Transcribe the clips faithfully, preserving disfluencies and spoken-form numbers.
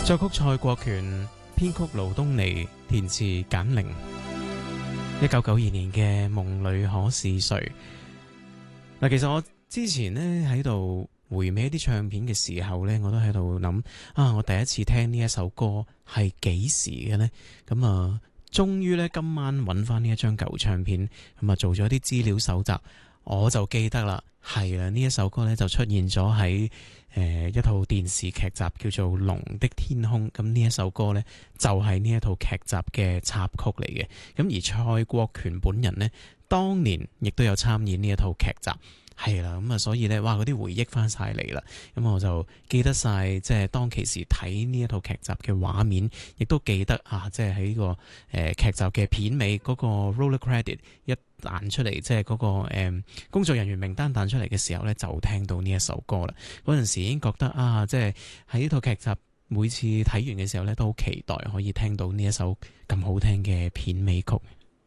作曲蔡國權，編曲盧東尼，填詞簡玲。一九九二年嘅《夢裏可是誰》。嗱，其實我之前呢喺度回味一啲唱片嘅時候呢，我都喺度諗啊，我第一次聽呢一首歌係幾時嘅呢？咁啊，終於呢，今晚揾翻呢一張舊唱片，咁啊做咗啲資料搜集，我就記得啦，係啦，呢一首歌呢就出現咗喺誒一套電視劇集叫做《龍的天空》，咁呢一首歌呢，就係呢一套劇集嘅插曲嚟嘅。咁而蔡國權本人呢，當年亦都有參演呢一套劇集，係啦，咁啊所以呢，哇嗰啲回憶翻晒嚟啦，咁我就記得晒即係當其時睇呢一套劇集嘅畫面，亦都記得啊，即係喺呢個誒、呃、劇集嘅片尾嗰個 roller credit 一彈出嚟，即係嗰個誒、呃、工作人員名單彈出嚟嘅時候呢，就聽到呢一首歌啦。嗰陣時已經覺得啊，即係喺呢套劇集每次睇完嘅時候呢，都好期待可以聽到呢一首咁好聽嘅片尾曲。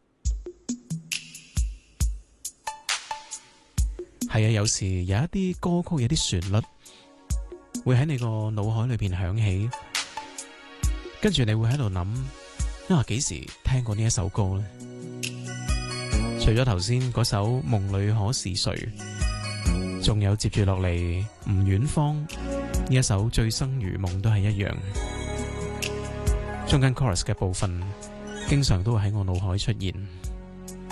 係啊，有時有一啲歌曲有啲旋律會喺你個腦海裏邊響起，跟住你會喺度諗啊，幾時聽過呢一首歌呢？除咗頭先嗰首《夢裏可是誰》，仲有接住落嚟吳遠芳呢一首《醉生如夢》都係一樣，中間 chorus 嘅部分經常都會喺我腦海出現。